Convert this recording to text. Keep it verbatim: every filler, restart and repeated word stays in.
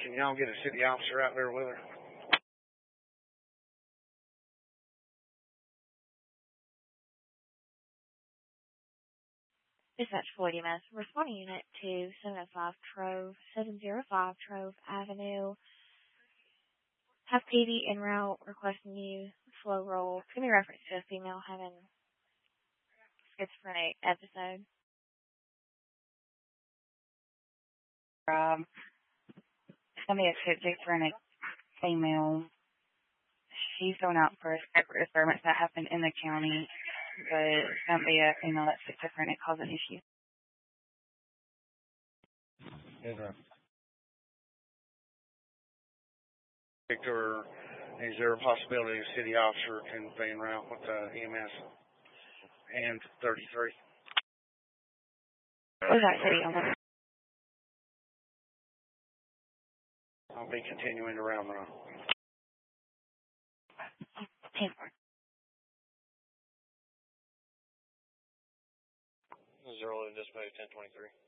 Can y'all get a city officer out there with her? Dispatch for E M S, responding unit to seven oh five Trove, seven oh five Trove Avenue. Have P D en route requesting you slow roll. Give me reference to a female having schizophrenic episode. Um, somebody that's schizophrenic female. She's going out for a separate disturbance that happened in the county, but it's going to be a female that's schizophrenic causing issues. Yes, Victor, is there a possibility a city officer can be en route with the E M S and thirty-three? Where's that city on? I'll be continuing to round run. ten four. Zero to dispatch ten twenty-three.